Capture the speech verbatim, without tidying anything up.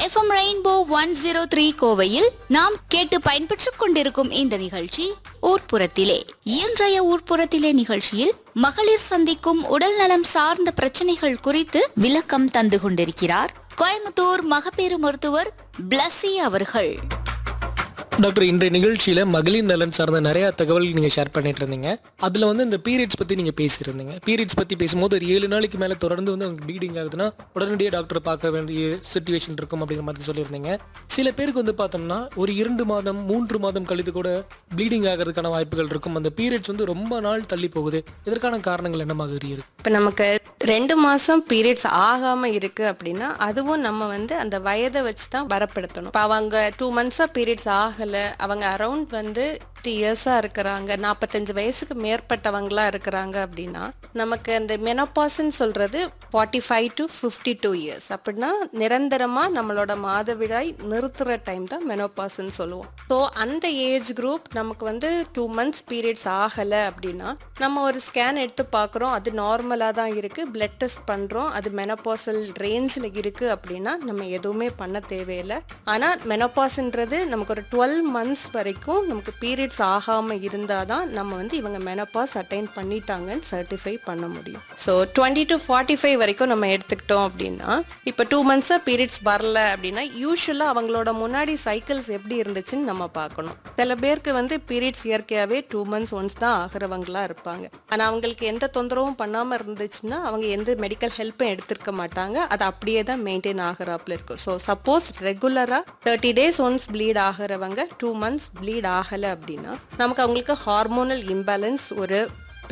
FM rainbow one zero three கோவையில் நாம் கேட்டு பயன்பெற்றுக் கொண்டிருக்கும் இந்த நிகழ்ச்சி ஊர்ப்புறத்திலே. இன்றைய ஊர்ப்புறத்திலே நிகழ்ச்சியில் மகளிர் சந்திக்கும் உடல் நலம் சார்ந்த பிரச்சனைகள் குறித்து விளக்கம் தந்து கொண்டிருக்கிறார் கோயம்புத்தூர் மகப்பேறு மருத்துவர் பிளஸி அவர்கள். டாக்டர், இன்றைய நிகழ்ச்சியில் மகளிர் நலன் சார்ந்த நிறையா தகவல்கள் நீங்கள் ஷேர் பண்ணிட்டு இருந்தீங்க. அதில் வந்து இந்த பீரியட்ஸ் பற்றி நீங்கள் பேசியிருந்தீங்க. பீரியட்ஸ் பற்றி பேசும்போது ஒரு ஏழு நாளைக்கு மேலே தொடர்ந்து வந்து உங்களுக்கு ப்ளீடிங் ஆகுதுன்னா உடனடியாக டாக்டரை பார்க்க வேண்டிய சுச்சுவேஷன் இருக்கும் அப்படிங்கிற மாதிரி சொல்லியிருந்தீங்க. சில பேருக்கு வந்து பார்த்தோம்னா ஒரு இரண்டு மாதம் மூன்று மாதம் கழித்து கூட ப்ளீடிங் ஆகிறதுக்கான வாய்ப்புகள் இருக்கும். அந்த பீரியட்ஸ் வந்து ரொம்ப நாள் தள்ளி போகுது. இதற்கான காரணங்கள் என்ன மாதிரி இருக்கு? இப்போ நமக்கு ரெண்டு மாதம் பீரியட்ஸ் ஆகாமல் இருக்குது அப்படின்னா அதுவும் நம்ம வந்து அந்த வயதை வச்சு தான் வரப்படுத்தணும். இப்போ அவங்க டூ மந்த்ஸாக பீரியட்ஸ் ஆகலை, அவங்க அரௌண்ட் வந்து ஃபிஃப்டி இயர்ஸாக இருக்கிறாங்க, நாற்பத்தஞ்சு வயசுக்கு மேற்பட்டவங்களாக இருக்கிறாங்க அப்படின்னா நமக்கு அந்த மெனோபாஸ்ன்னு சொல்கிறது forty five to fifty two years அப்படின்னா நிரந்தரமாக நம்மளோட மாதவிடாய் நிறுத்துகிற டைம் தான் மெனோபாஸ்ன்னு சொல்லுவோம். ஸோ அந்த ஏஜ் குரூப் நமக்கு வந்து டூ மந்த்ஸ் பீரியட்ஸ் ஆகலை அப்படின்னா நம்ம ஒரு ஸ்கேன் எடுத்து பார்க்குறோம், அது நார்மலாக தான் இருக்குது, பிளட் டெஸ்ட் பண்ணுறோம், அது மெனோபாசல் ரேஞ்சில் இருக்குது அப்படின்னா நம்ம எதுவுமே பண்ண தேவையில்லை. ஆனால் மெனோபாஸ்ன்றது நமக்கு ஒரு டுவெல் மந்த்ஸ் வரைக்கும் நமக்கு பீரியட்ஸ் ஆகாமல் இருந்தால் தான் நம்ம வந்து இவங்க மெனோபாஸ் அட்டைன் பண்ணிட்டாங்கன்னு சர்டிஃபை பண்ண முடியும். So twenty to forty five வரைக்கும் நம்ம எடுத்துக்கிட்டோம் அப்படின்னா இப்போ டூ மந்த்ஸாக பீரியட்ஸ் வரல அப்படின்னா யூஸ்வலாக அவங்களோட முன்னாடி சைக்கிள்ஸ் எப்படி இருந்துச்சுன்னு நம்ம பார்க்கணும். சில பேருக்கு வந்து பீரியட்ஸ் இயற்கையாகவே டூ மந்த்ஸ் ஒன்ஸ் தான் ஆகிறவங்களா இருப்பாங்க. ஆனால் அவங்களுக்கு எந்த தொந்தரவும் பண்ணாமல் இருந்துச்சுன்னா அவங்க எந்த மெடிக்கல் ஹெல்ப்பும் எடுத்திருக்க மாட்டாங்க, அது அப்படியே தான் மெயின்டைன் ஆகிறாப்புல இருக்கும். ஸோ சப்போஸ் ரெகுலராக thirty days once pleat ஆகிறவங்க two months pleat ஆகலை அப்படின்னா நமக்கு அவங்களுக்கு ஹார்மோனல் இம்பேலன்ஸ் ஒரு